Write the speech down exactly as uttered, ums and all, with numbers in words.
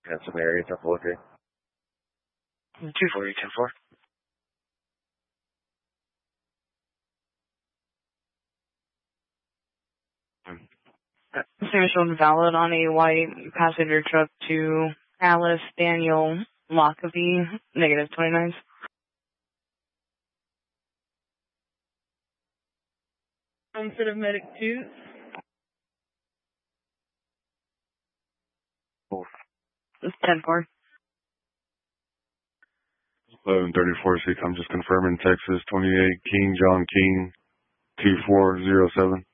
Got some area to look at. two four eight ten four. Same shown valid on a white passenger truck to Alice Daniel Lockerbie, negative twenty-nine. Instead of medic two. ten four. eleven thirty-four, C, I'm just confirming Texas twenty-eight, King, John King, two four zero seven.